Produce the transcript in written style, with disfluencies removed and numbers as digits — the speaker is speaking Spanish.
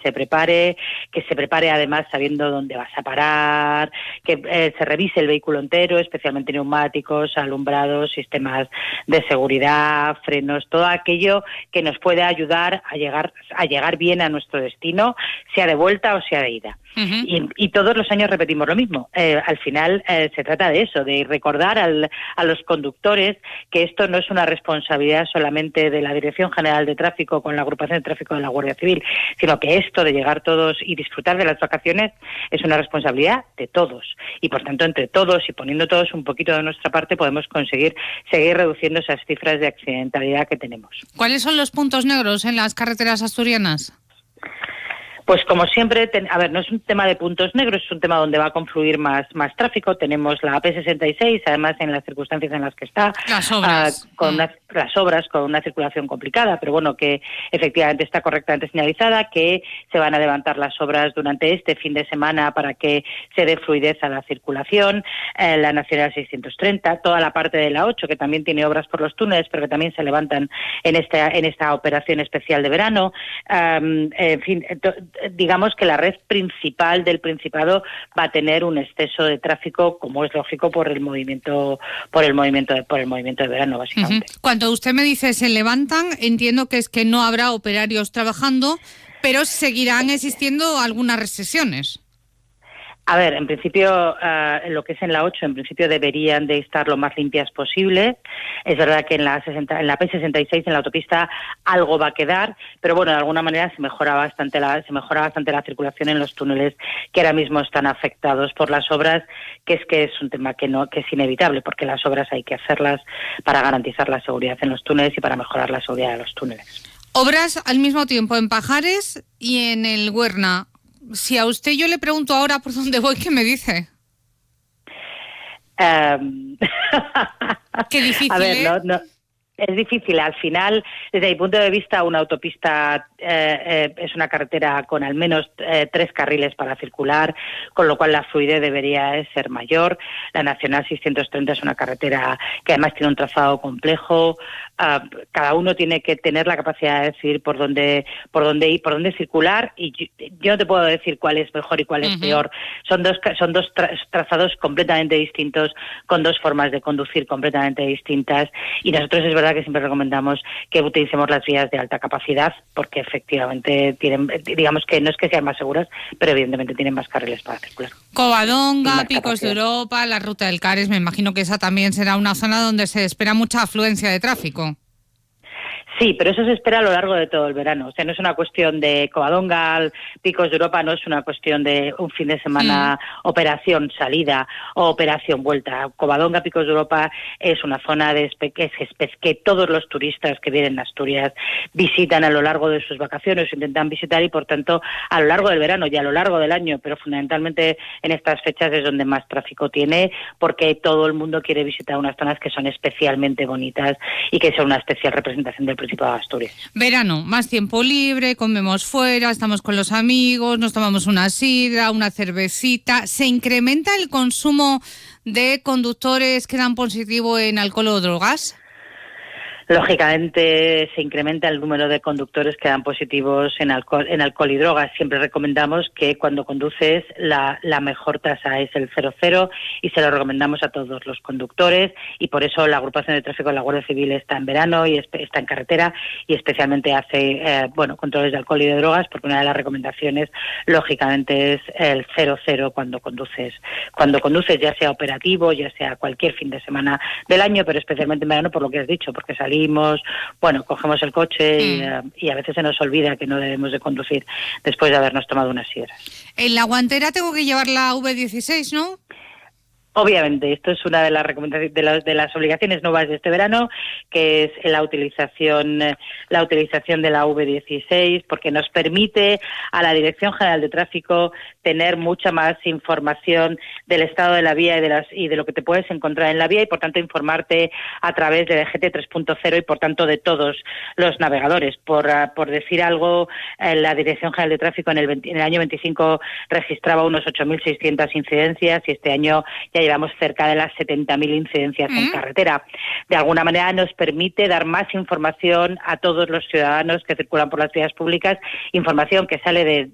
se prepare además sabiendo dónde vas a parar, que se revise el vehículo entero, especialmente neumáticos, alumbrados, sistemas de seguridad, frenos, todo aquello que nos pueda ayudar a llegar bien a nuestro destino, sea de vuelta o sea de ida. Uh-huh. Y todos los años repetimos lo mismo. Al final se trata de eso, de recordar a los conductores que esto no es una responsabilidad solamente de la Dirección General de Tráfico con la Agrupación de Tráfico de la Guardia Civil, sino que esto de llegar todos y disfrutar de las vacaciones es una responsabilidad de todos. Y por tanto, entre todos y poniendo todos un poquito de nuestra parte, podemos conseguir seguir reduciendo esas cifras de accidentalidad que tenemos. ¿Cuáles son los puntos negros en las carreteras asturianas? Pues como siempre, no es un tema de puntos negros, es un tema donde va a confluir más tráfico. Tenemos la AP66, además en las circunstancias en las que está, las obras, las obras con una circulación complicada, pero bueno, que efectivamente está correctamente señalizada, que se van a levantar las obras durante este fin de semana para que se dé fluidez a la circulación, la Nacional 630, toda la parte de la 8, que también tiene obras por los túneles, pero que también se levantan en esta operación especial de verano, en fin, digamos que la red principal del Principado va a tener un exceso de tráfico, como es lógico, por el movimiento de verano, básicamente. Uh-huh. Cuando usted me dice se levantan, entiendo que es que no habrá operarios trabajando, pero seguirán existiendo algunas restricciones. A ver, en principio, lo que es en la 8, en principio deberían de estar lo más limpias posible. Es verdad que en la P66, en la autopista, algo va a quedar, pero bueno, de alguna manera se mejora bastante la circulación en los túneles que ahora mismo están afectados por las obras, que es un tema que es inevitable, porque las obras hay que hacerlas para garantizar la seguridad en los túneles y para mejorar la seguridad de los túneles. Obras al mismo tiempo en Pajares y en el Huerna. Si a usted yo le pregunto ahora por dónde voy, ¿qué me dice? Qué difícil, a ver, no, es difícil. Al final, desde mi punto de vista, una autopista es una carretera con al menos 3 carriles para circular, con lo cual la fluidez debería ser mayor. La Nacional 630 es una carretera que además tiene un trazado complejo. Cada uno tiene que tener la capacidad de decidir por dónde ir, por dónde circular, y yo no te puedo decir cuál es mejor y cuál es peor. Son dos trazados completamente distintos, con dos formas de conducir completamente distintas, y nosotros es verdad que siempre recomendamos que utilicemos las vías de alta capacidad, porque efectivamente tienen, digamos que no es que sean más seguras, pero evidentemente tienen más carriles para circular. Covadonga, Picos de Europa, la Ruta del Cares, me imagino que esa también será una zona donde se espera mucha afluencia de tráfico. Sí, pero eso se espera a lo largo de todo el verano. O sea, no es una cuestión de Covadonga, Picos de Europa, no es una cuestión de un fin de semana, operación salida o operación vuelta. Covadonga, Picos de Europa es una zona que todos los turistas que vienen a Asturias visitan a lo largo de sus vacaciones, intentan visitar, y por tanto a lo largo del verano y a lo largo del año, pero fundamentalmente en estas fechas es donde más tráfico tiene, porque todo el mundo quiere visitar unas zonas que son especialmente bonitas y que son una especial representación del Principado de Asturias. Verano, más tiempo libre, comemos fuera, estamos con los amigos, nos tomamos una sidra, una cervecita. ¿Se incrementa el consumo de conductores que dan positivo en alcohol o drogas? Lógicamente se incrementa el número de conductores que dan positivos en alcohol y drogas. Siempre recomendamos que cuando conduces la mejor tasa es el 0,0, y se lo recomendamos a todos los conductores, y por eso la Agrupación de Tráfico de la Guardia Civil está en verano y está en carretera, y especialmente hace controles de alcohol y de drogas, porque una de las recomendaciones lógicamente es el 0,0 cuando conduces. Cuando conduces, ya sea operativo, ya sea cualquier fin de semana del año, pero especialmente en verano, por lo que has dicho, porque salimos, cogemos el coche y a veces se nos olvida que no debemos de conducir después de habernos tomado unas sidras. En la guantera tengo que llevar la V16, ¿no? Obviamente, esto es una de las recomendaciones, de las obligaciones nuevas de este verano, que es la utilización de la V16, porque nos permite a la Dirección General de Tráfico tener mucha más información del estado de la vía y de lo que te puedes encontrar en la vía, y por tanto informarte a través de DGT 3.0 y por tanto de todos los navegadores. Por decir algo, la Dirección General de Tráfico en el año 25 registraba unos 8.600 incidencias, y este año ya llevamos cerca de las 70.000 incidencias en carretera. De alguna manera nos permite dar más información a todos los ciudadanos que circulan por las vías públicas, información que sale